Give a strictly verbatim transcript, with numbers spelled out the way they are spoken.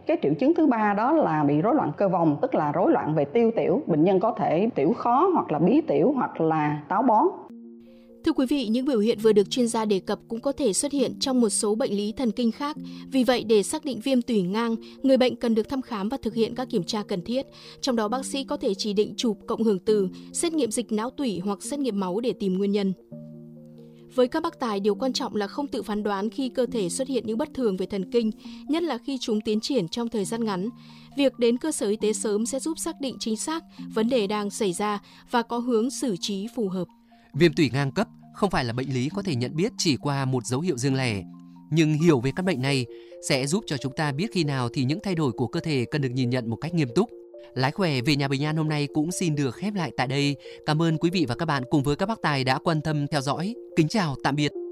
Cái triệu chứng thứ ba đó là bị rối loạn cơ vòng, tức là rối loạn về tiêu tiểu. Bệnh nhân có thể tiểu khó hoặc là bí tiểu hoặc là táo bón. Thưa quý vị, những biểu hiện vừa được chuyên gia đề cập cũng có thể xuất hiện trong một số bệnh lý thần kinh khác. Vì vậy, để xác định viêm tủy ngang, người bệnh cần được thăm khám và thực hiện các kiểm tra cần thiết. Trong đó, bác sĩ có thể chỉ định chụp cộng hưởng từ, xét nghiệm dịch não tủy hoặc xét nghiệm máu để tìm nguyên nhân. Với các bác tài, điều quan trọng là không tự phán đoán khi cơ thể xuất hiện những bất thường về thần kinh, nhất là khi chúng tiến triển trong thời gian ngắn. Việc đến cơ sở y tế sớm sẽ giúp xác định chính xác vấn đề đang xảy ra và có hướng xử trí phù hợp. Viêm tủy ngang cấp không phải là bệnh lý có thể nhận biết chỉ qua một dấu hiệu riêng lẻ, nhưng hiểu về căn bệnh này sẽ giúp cho chúng ta biết khi nào thì những thay đổi của cơ thể cần được nhìn nhận một cách nghiêm túc. Lái khỏe về nhà Bình An hôm nay cũng xin được khép lại tại đây. Cảm ơn quý vị và các bạn cùng với các bác tài đã quan tâm theo dõi. Kính chào, tạm biệt.